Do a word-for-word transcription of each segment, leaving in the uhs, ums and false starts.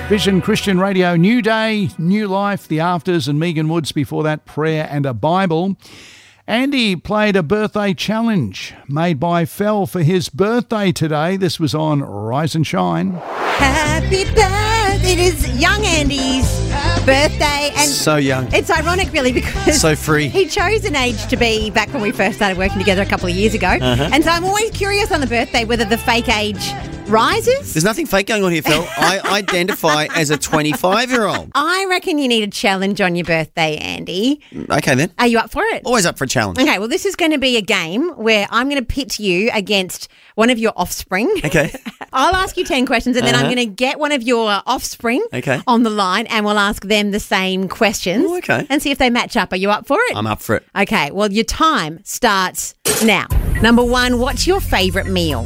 Vision Christian Radio, New Day, New Life, The Afters and Megan Woods before that, Prayer and a Bible. Andy played a birthday challenge made by Fel for his birthday today. This was on Rise and Shine. Happy birthday. It is young Andy's birthday. And so young. It's ironic, really, because so free. He chose an age to be back when we first started working together a couple of years ago. Uh-huh. And so I'm always curious on the birthday whether the fake age rises. There's nothing fake going on here, Phil. I identify as a twenty-five-year-old. I reckon you need a challenge on your birthday, Andy. Okay, then. Are you up for it? Always up for a challenge. Okay, well, this is going to be a game where I'm going to pit you against one of your offspring. Okay. I'll ask you ten questions and then Uh-huh. I'm going to get one of your offspring Okay. on the line and we'll ask them the same questions. Oh, okay. And see if they match up. Are you up for it? I'm up for it. Okay, well, your time starts now. Number one, what's your favourite meal?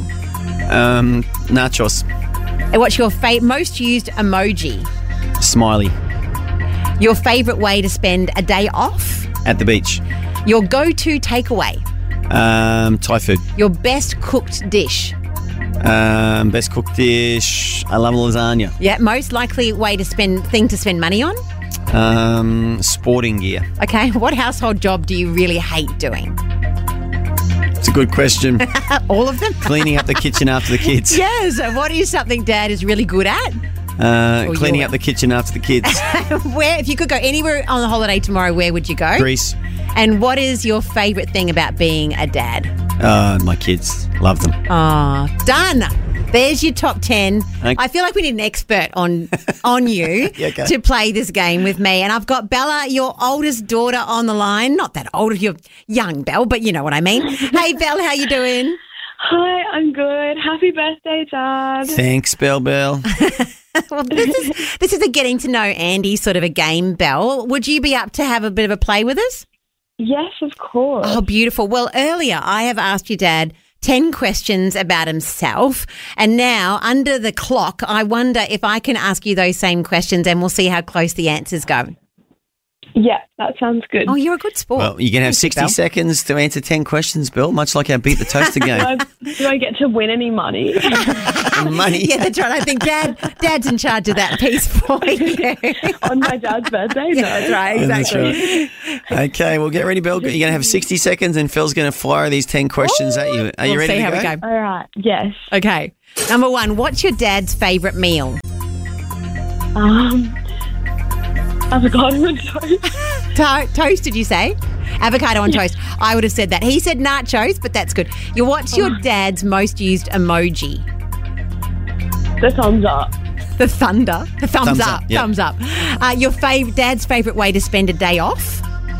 Um, nachos. And what's your fa- most used emoji? Smiley. Your favourite way to spend a day off? At the beach. Your go-to takeaway? Um, Thai food. Your best cooked dish? Um, best cooked dish. I love lasagna. Yeah, most likely way to spend thing to spend money on? Um, sporting gear. Okay, what household job do you really hate doing? It's a good question. All of them? Cleaning up the kitchen after the kids. Yes. What is something Dad is really good at? Uh, Or cleaning you're- up the kitchen after the kids. Where, if you could go anywhere on a holiday tomorrow, where would you go? Greece. And what is your favourite thing about being a dad? Uh, my kids. Love them. Oh, done. There's your top ten. Okay. I feel like we need an expert on on you Yeah, okay. to play this game with me. And I've got Bella, your oldest daughter, on the line. Not that old, you're young, Belle, but you know what I mean. Hey, Belle, how you doing? Hi, I'm good. Happy birthday, Dad. Thanks, Bell Bell. Well, this is this is a getting to know Andy sort of a game, Belle. Would you be up to have a bit of a play with us? Yes, of course. Oh, beautiful. Well, earlier I have asked your dad ten questions about himself, and now under the clock, I wonder if I can ask you those same questions and we'll see how close the answers go. Yeah, that sounds good. Oh, you're a good sport. Well, you can have Thank you, sixty Belle. seconds to answer ten questions, Bill, much like our Beat the Toaster do, game. I, do I get to win any money? Money. Yeah, that's right. I think Dad, Dad's in charge of that piece for you. On my dad's birthday? Yeah, No. that's right. Yeah, that's Exactly. right. Okay, well, get ready, Bill. You're going to have sixty seconds and Phil's going to fire these ten questions at you. Are you We'll ready see to how go? we go. All right, yes. Okay. Number one, what's your dad's favourite meal? Um, avocado and toast. To- toast, did you say? Avocado on toast. I would have said that. He said nachos, but that's good. You, what's your dad's most used emoji? The thumbs up. The thunder. The thumbs, Thumbs up. up, yeah. Thumbs up. Uh, your fav- dad's favourite way to spend a day off?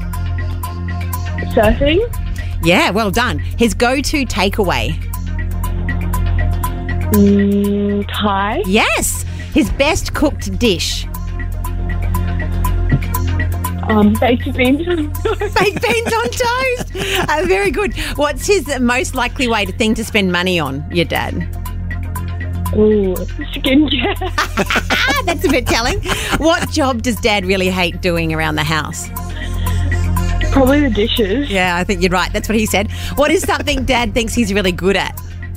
Surfing. Yeah, well done. His go-to takeaway? Mm, Thai. Yes. His best cooked dish? Um, baked beans. Baked beans on toast. Uh, very good. What's his most likely way to thing to spend money on, your dad? Ooh, skincare. Ah, that's a bit telling. What job does Dad really hate doing around the house? Probably the dishes. Yeah, I think you're right. That's what he said. What is something Dad thinks he's really good at?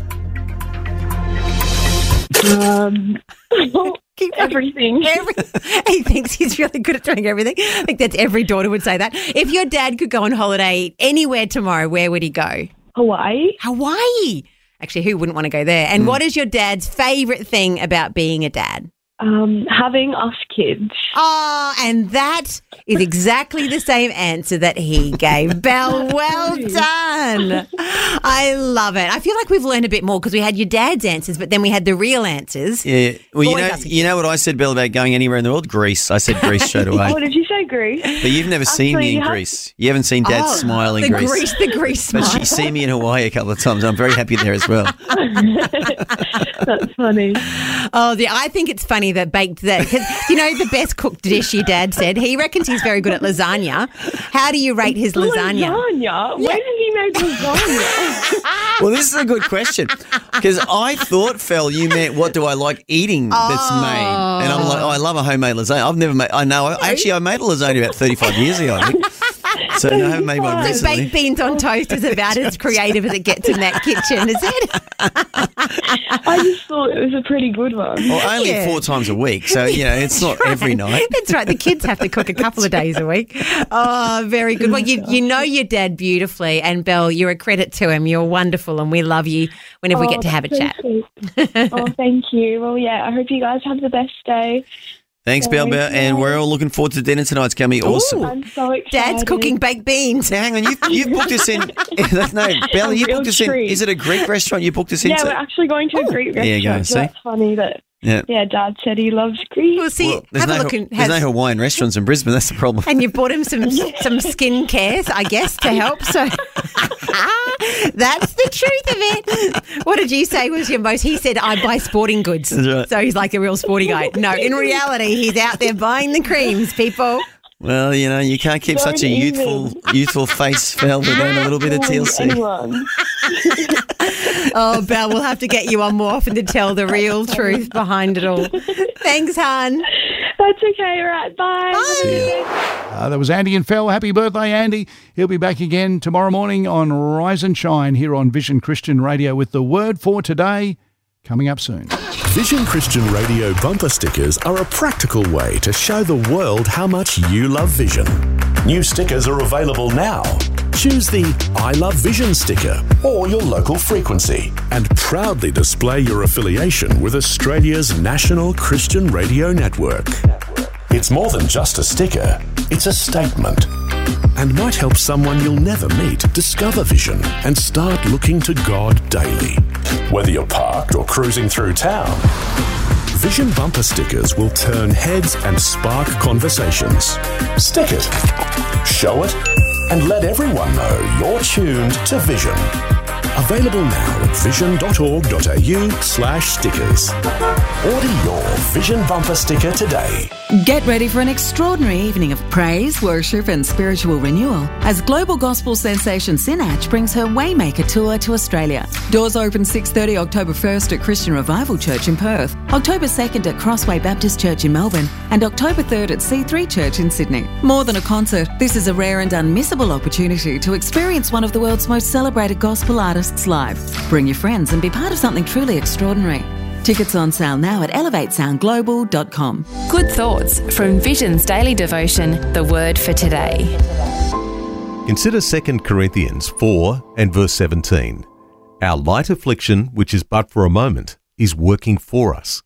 Um, Keep going. everything. Every, he thinks he's really good at doing everything. I think that's every daughter would say that. If your dad could go on holiday anywhere tomorrow, where would he go? Hawaii. Hawaii. Actually, who wouldn't want to go there? And what is your dad's favourite thing about being a dad? Um, having us kids. Oh, and that is exactly the same answer that he gave. Belle, well done. I love it. I feel like we've learned a bit more because we had your dad's answers, but then we had the real answers. Yeah. Well, you Boy, know, does he. you know what I said, Bill, about going anywhere in the world? Greece. I said Greece straight away. Oh, did you say Greece? But you've never seen Actually, me in you have- Greece. You haven't seen Dad Oh, smile in the Greece. Greece, the Greece smile. But she's seen me in Hawaii a couple of times. I'm very happy there as well. That's funny. Oh, the, I think it's funny that baked that. 'Cause, you know, the best cooked dish your dad said. He reckons he's very good at lasagna. How do you rate his lasagna? Lasagna? When did he make lasagna? Well, this is a good question because I thought, Phil, you meant what do I like eating that's made, and I'm like, oh, I love a homemade lasagna. I've never made. I know. Actually, I made a lasagna about thirty-five years ago. I think. So no, I haven't made one So recently. baked beans on toast is about as creative as it gets in that kitchen, is it? I just thought it was a pretty good one. Well, only Yeah. four times a week, so, you know, it's not every night. That's right. The kids have to cook a couple of days a week. Oh, very good. Well, you you know your dad beautifully, and Belle, you're a credit to him. You're wonderful, and we love you whenever we Oh, get to have a that's so chat. sweet. Oh, thank you. Well, yeah, I hope you guys have the best day. Thanks, Belle, Belle, and we're all looking forward to dinner tonight. It's going to be awesome. Ooh. I'm so excited. Dad's cooking baked beans. Now, hang on, you've, you've booked us in. No, Belle, you real booked us in. treat. Is it a Greek restaurant you booked us Yeah, into? we're actually going to a Greek There you go, restaurant. So see? that's funny that, Yeah. yeah, Dad said he loves Greek. We'll see. Well, there's have no, a look. And, there's has, no Hawaiian restaurants in Brisbane. That's the problem. and you bought him some some skin care, I guess, to help. So that's the truth of it. What did you say was your most? He said, "I buy sporting goods." That's right. So he's like a real sporty guy. No, in reality, he's out there buying the creams, people. Well, you know, you can't keep Don't such a even. youthful youthful face, Phil, without a little bit of T L C. Anyone. Oh, Belle, we'll have to get you on more often to tell the real truth behind it all. Thanks, hon. That's okay. All right. Bye. Uh, that was Andy and Phil. Happy birthday, Andy. He'll be back again tomorrow morning on Rise and Shine here on Vision Christian Radio with the word for today coming up soon. Vision Christian Radio bumper stickers are a practical way to show the world how much you love Vision. New stickers are available now. Choose the I Love Vision sticker or your local frequency and proudly display your affiliation with Australia's national Christian radio network. It's more than just a sticker, it's a statement and might help someone you'll never meet discover Vision and start looking to God daily. Whether you're parked or cruising through town, Vision bumper stickers will turn heads and spark conversations. Stick it, show it, and let everyone know you're tuned to Vision. Available now at vision.org.au slash stickers. Order your Vision bumper sticker today. Get ready for an extraordinary evening of praise, worship and spiritual renewal as global gospel sensation Sinach brings her Waymaker tour to Australia. Doors open six thirty October first at Christian Revival Church in Perth, October second at Crossway Baptist Church in Melbourne and October third at C three Church in Sydney. More than a concert, this is a rare and unmissable opportunity to experience one of the world's most celebrated gospel artists live. Bring your friends and be part of something truly extraordinary. Tickets on sale now at elevate sound global dot com. Good thoughts from Vision's daily devotion, the word for today. Consider Second Corinthians four and verse seventeen. Our light affliction, which is but for a moment, is working for us.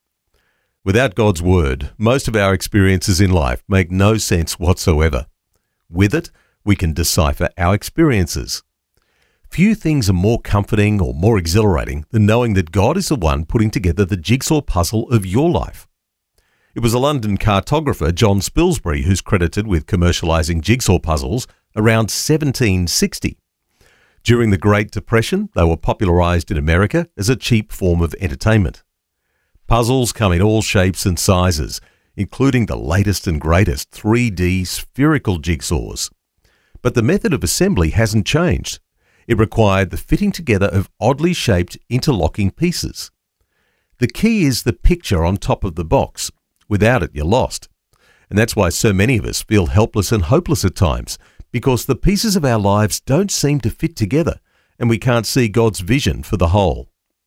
Without God's word, most of our experiences in life make no sense whatsoever. With it, we can decipher our experiences. Few things are more comforting or more exhilarating than knowing that God is the one putting together the jigsaw puzzle of your life. It was a London cartographer, John Spilsbury, who's credited with commercialising jigsaw puzzles around seventeen sixty. During the Great Depression, they were popularised in America as a cheap form of entertainment. Puzzles come in all shapes and sizes, including the latest and greatest three D spherical jigsaws. But the method of assembly hasn't changed. It required the fitting together of oddly shaped interlocking pieces. The key is the picture on top of the box. Without it, you're lost. And that's why so many of us feel helpless and hopeless at times, because the pieces of our lives don't seem to fit together, and we can't see God's vision for the whole.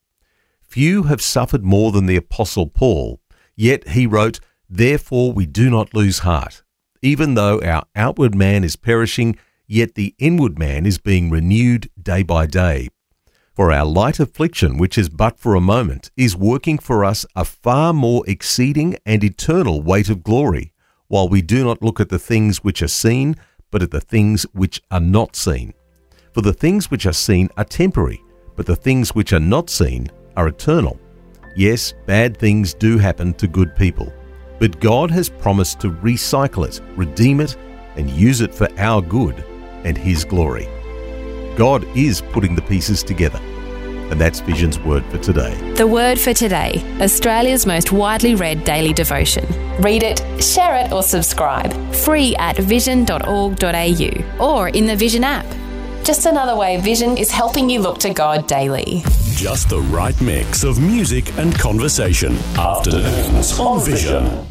Few have suffered more than the Apostle Paul, yet he wrote, "Therefore we do not lose heart. Even though our outward man is perishing, yet the inward man is being renewed day by day. For our light affliction, which is but for a moment, is working for us a far more exceeding and eternal weight of glory, while we do not look at the things which are seen, but at the things which are not seen. For the things which are seen are temporary, but the things which are not seen are eternal. Yes, bad things do happen to good people, but God has promised to recycle it, redeem it, and use it for our good and His glory. God is putting the pieces together. And that's Vision's word for today. The word for today, Australia's most widely read daily devotion. Read it, share it or subscribe. Free at vision dot org dot a u or in the Vision app. Just another way Vision is helping you look to God daily. Just the right mix of music and conversation. Afternoons on Vision.